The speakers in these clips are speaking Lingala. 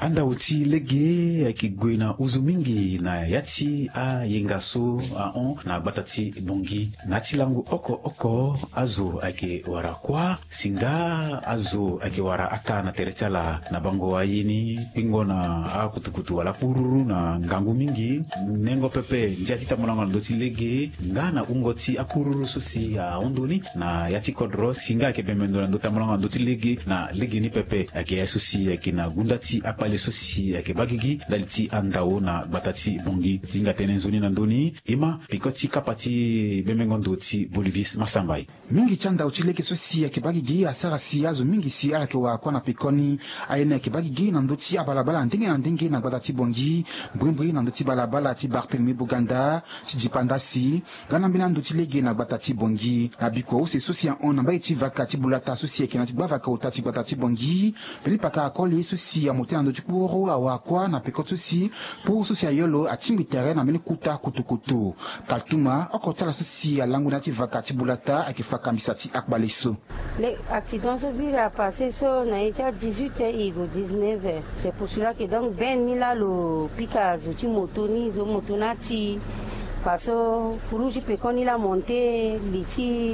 anda uti lege akigwena uzu mingi na yati a yengaso a on na batati bongi nati langu oko azo ake wara kwa singa azo ake wara aka na teretala na bango wa yini pingo na a kutukutu wala pururu na ngangu mingi nengo pepe njati tamulanga ndoti lege ngana ungoti apururu susi a ondoni na yati kodro singa ake bemendo ndota tamulanga ndoti lege na lege ni pepe ake susi ake na gundati apale susi ake bagigi daliti andao na batati bongi tinga tenenzoni na ndoni ima pikoti kapati bemengo ndoti bolivis masambai mingi chanda uchileke susi ake bagigi asara siazo mingi si ala ke wa kwa na pikoni ayene ake bagigi na ndoti abalabala ndenge na batati bongi mbwimbwi na ndoti balabala ti Barthélemy Buganda chijipandasi gana mbina ndoti lege na batati bongi na biko se susi ya on mbai ti vaka ti bulata susi ake na ti bavaka utati batati bongi peli paka akoli susi ya motena ndoti puro awa kwa na pikoti susi pour susi ya yolo atimbi terrain na meni kuta kutukutu kaltuma okotala susi ya langu na ti vaka ti bulata ake fakambisa ti akbaleso. L'accident a passé sur 18h 19h. C'est pour cela que donc ben nila lo pika zoti motoni zo motonati parce que pour je peux qu'on il a monté liti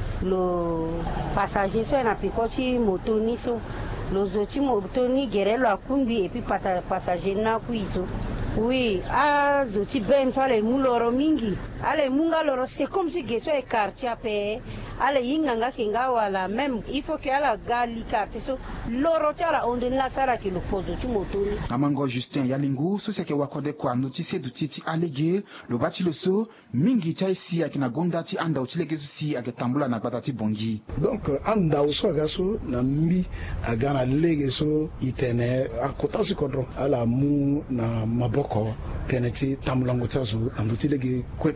le passager so na pikoti motoni so lo zoti motoni gerelo akumbi et puis passager na kuiso. Oui, à zoti ben toi les mouloro mingi. Ale munga loro c'est comme si geso e quartier pe. Ale yinganga kinga wala même il faut que ala gali quartier so loro tala onde la sala ki lo pozo ti motoni. Amango Justin Yalingu so seke wakode kwa notice du titi alege lo bati le so mingi chaisi akina gonda ti anda utilege susi aketambula na batati bongi. Donc anda uso gaso na mbi agana lege so itene akotasi kodro ala mu na maboko keneti tambulango tazo andutilege